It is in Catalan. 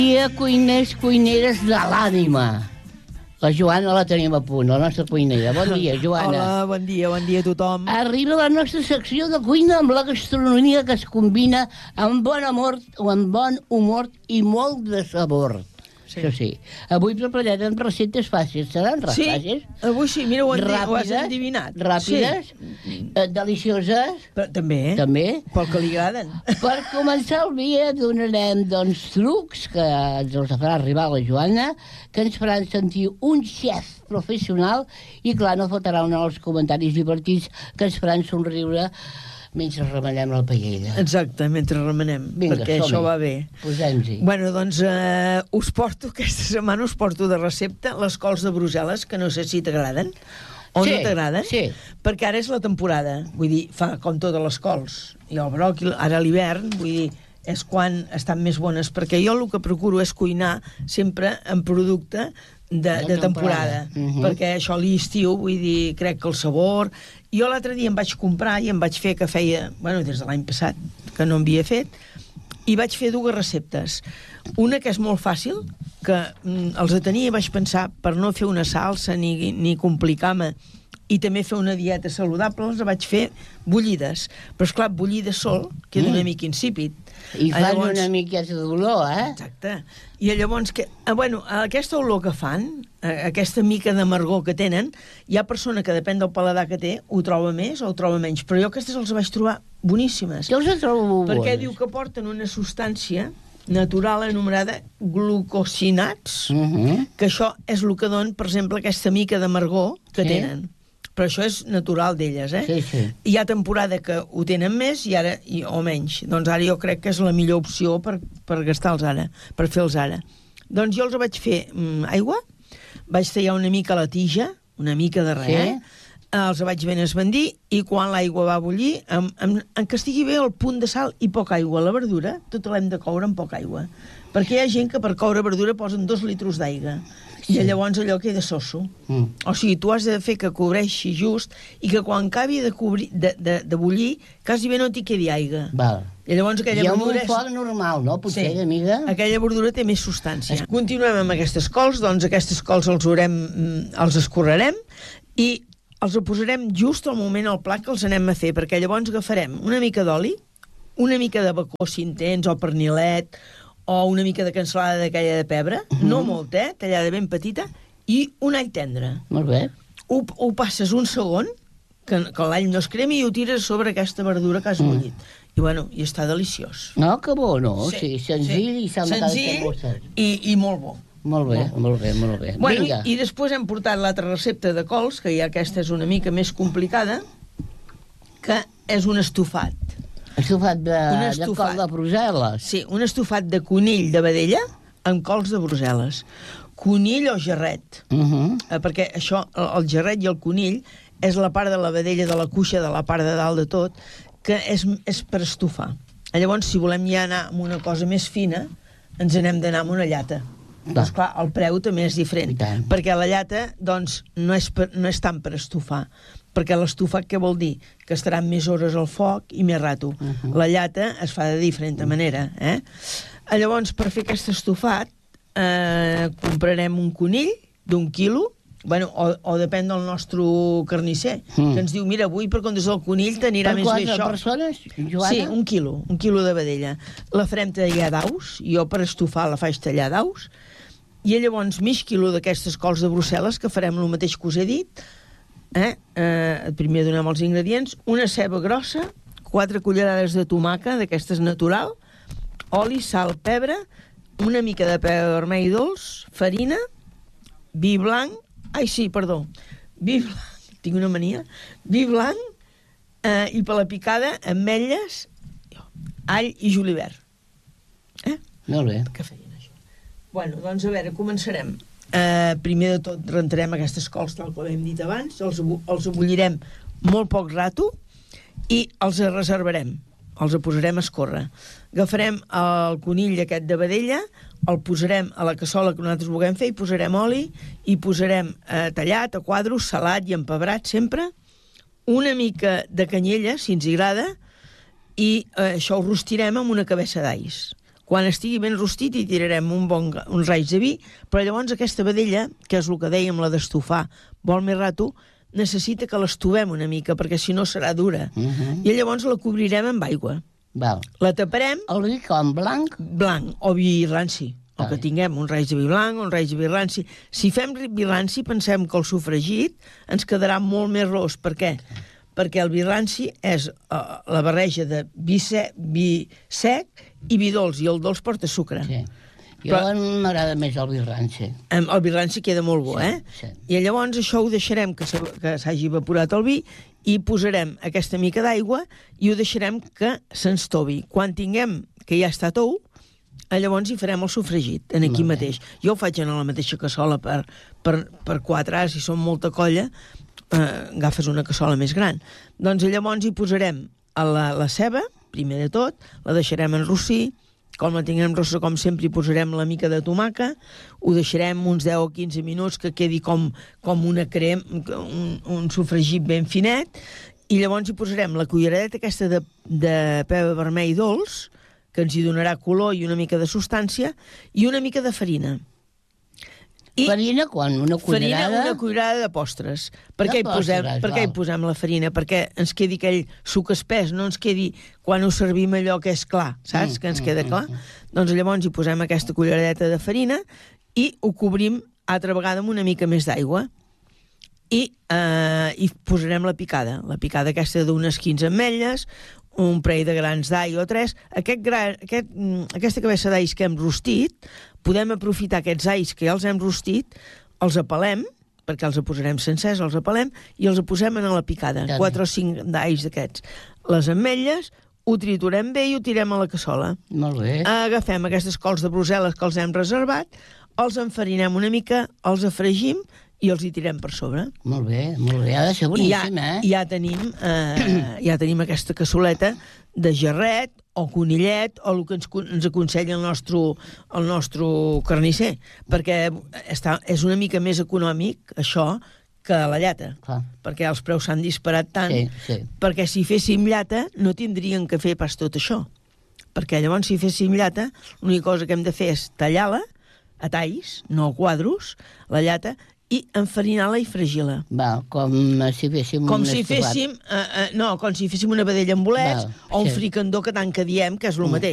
Cuineres de l'ànima. La Joana la tenim a punt, la nostra cuinera. Bon dia, Joana. Hola, bon dia a tothom. Arriba la nostra secció de cuina amb la gastronomia que es combina amb bon amor, amb bon humor i molt de sabor. Sí. Això sí. Avui prepararem receptes fàcils. Seran fàcils? Avui sí, mira, ho has endivinat. Ràpides, delicioses. Però, també. Pel que li agraden. Per començar el dia donarem, trucs que ens els farà arribar la Joana, que ens faran sentir un xef professional i, clar, no faltarà un dels comentaris divertits que ens faran somriure mentre remenem la paella. Exacte, mentre remenem, perquè això va bé. Posem-hi. Bueno, doncs aquesta setmana us porto de recepta les cols de Brussel·les, que no sé si t'agraden o no t'agraden, perquè ara és la temporada, vull dir, fa com totes les cols, i el bròquil, ara a l'hivern, vull dir, és quan estan més bones, perquè jo el que procuro és cuinar sempre en producte de temporada, perquè això a l'estiu, vull dir, crec que el sabor... Jo l'altre dia em vaig comprar i em vaig fer que feia, des de l'any passat, que no havia fet, i vaig fer 2 receptes. Una que és molt fàcil, que els tenia i vaig pensar, per no fer una salsa ni complicar-me, i també fer una dieta saludable, els vaig fer bullides. Però, esclar, bullides sol queda una mica insípid. I fan una miqueta d'olor, Exacte. I llavors, aquesta olor que fan, aquesta mica d'amargor que tenen, hi ha persona que, depèn del paladar que té, ho troba més o ho troba menys. Però jo aquestes els vaig trobar boníssimes. Jo els trobo bones. Perquè diu que porten una substància natural anomenada glucosinats, que això és el que dona, per exemple, aquesta mica d'amargor que tenen. Però això és natural d'elles, Sí. Hi ha temporada que ho tenen més o menys. Doncs ara jo crec que és la millor opció per gastar-los ara, per fer-los ara. Doncs jo els vaig fer aigua, vaig tallar una mica la tija, una mica de res, els vaig ben esbandir, i quan l'aigua va bullir, en que estigui bé el punt de sal i poca aigua. La verdura, tota l'hem de coure amb poca aigua. Perquè hi ha gent que per coure verdura posen 2 litres d'aigua. I llavors allò queda soso. O sigui, tu has de fer que cobreixi just i que quan acabi de bullir quasi bé no t'hi quedi aigua. Val. I llavors aquella verdura... I amb un foc normal, no? Potser, amiga? Aquella verdura té més substància. Continuem amb aquestes cols, doncs aquestes cols els escorrerem i els posarem just al moment al plat que els anem a fer, perquè llavors agafarem una mica d'oli, una mica de bacó si en tens, o pernilet, o una mica de cansalada d'aquella de pebre, no molt, tallada ben petita, i un all tendre. Molt bé. Ho passes un segon, que l'all no es cremi, i ho tires sobre aquesta verdura que has bullit. I està deliciós. No, que bo, no? Sí, senzill i senzill i molt bo. Molt bé. Vinga. I després hem portat l'altra recepta de cols, que ja aquesta és una mica més complicada, que és un estofat. Estofat de col de Brussel·les. Sí, un estofat de conill de vedella amb cols de Brussel·les. Conill o gerret. Perquè això, el gerret i el conill, és la part de la vedella de la cuixa, de la part de dalt de tot, que és per estofar. Llavors, si volem ja anar amb una cosa més fina, ens n'hem d'anar amb una llata. Doncs clar, el preu també és diferent, perquè la llata doncs, no és tant per estofar, perquè l'estofat què vol dir? Que estaran més hores al foc i més rato. La llata es fa de diferent manera. Llavors, per fer aquest estofat, comprarem un conill d'1 quilo, o depèn del nostre carnisser, que ens diu, mira, avui per comptes del conill t'anirà més bé això. Per 4 persones, Joana? Sí, 1 quilo de vedella. La farem tallar daus, jo per estofar la faig tallar daus, i llavors mig quilo d'aquestes cols de Brussel·les, que farem el mateix que us he dit. Primer donem els ingredients: una ceba grossa, 4 cullerades de tomàquet, d'aquestes natural, oli, sal, pebre, una mica de pebre vermell dolç, farina, vi blanc, vi blanc, tinc una mania, vi blanc, i per la picada, ametlles, all i julivert. Molt bé. Que feien això. Doncs a veure, començarem. Primer de tot rentarem aquestes cols, tal com hem dit abans, els bullirem molt poc rato i els reservarem, els posarem a escórrer. Agafarem el conill aquest de vedella, el posarem a la cassola que nosaltres vulguem fer, i posarem oli, i posarem tallat a quadros, salat i empebrat sempre, una mica de canyella, si ens agrada, i això ho rostirem amb una cabeça d'alls. Quan estigui ben rostit hi tirarem uns raigs de vi, però llavors aquesta vedella, que és el que dèiem, la d'estufar, vol més rato, necessita que l'estovem una mica, perquè si no serà dura. I llavors la cobrirem amb aigua. Val. La taparem... El vi com, blanc? Blanc, o vi ranci. O que tinguem un raig de vi blanc o un raig de vi ranci. Si fem vi ranci, pensem que el sofregit ens quedarà molt més ros. Per què? Perquè el vi ranci és la barreja de vi sec i vi dolç, i el dolç porta sucre. Sí. Jo m'agrada més el vi ranci. El vi ranci queda molt bo, Sí. I llavors això ho deixarem que s'hagi evaporat el vi i posarem aquesta mica d'aigua i ho deixarem que s'enstovi. Quan tinguem que ja està tou, llavors hi farem el sofregit, aquí mateix. Jo ho faig en la mateixa cassola per 4, si som molta colla, agafes una cassola més gran. Doncs llavors hi posarem la ceba, primer de tot, la deixarem enrossir, quan la tinguem rossa, com sempre, hi posarem la mica de tomaca, ho deixarem uns 10 o 15 minuts que quedi com una crema, un sofregit ben finet, i llavors hi posarem la culleradeta aquesta de pebre vermell dolç, que ens hi donarà color i una mica de substància, i una mica de farina. Farina, quan? Una cullerada? Farina, una cullerada de postres. Per què hi posem la farina? Perquè ens quedi aquell suc espès, no ens quedi quan ho servim allò que és clar, saps? Que ens queda clar. Doncs llavors hi posem aquesta culleradeta de farina i ho cobrim altra vegada amb una mica més d'aigua. I posarem la picada aquesta d'unes 15 ametlles, un parell de grans d'all o 3. Aquesta cabeça d'alls que hem rostit, podem aprofitar aquests alls que ja els hem rostit, els apelem, perquè els posarem sencers, els apelem, i els posem en la picada, 4 o 5 d'alls d'aquests. Les ametlles ho triturem bé i ho tirem a la cassola. Molt bé. Agafem aquestes cols de Brussel·les que els hem reservat, els enfarinem una mica, els afregim i els hi tirem per sobre. Molt bé, ha de ser boníssim, Ja tenim aquesta cassoleta de gerret o conillet o el que ens aconsella el nostre carnisser, perquè és una mica més econòmic això que la llata, perquè els preus s'han disparat tant, perquè si féssim llata no tindríem que fer pas tot això, perquè llavors si féssim llata l'única cosa que hem de fer és tallar-la a talls, no a quadros, la llata, i enfarinar-la i fregir-la. Com si féssim com si féssim una vedella amb bolets o un fricandó, que tant que diem que és el mateix.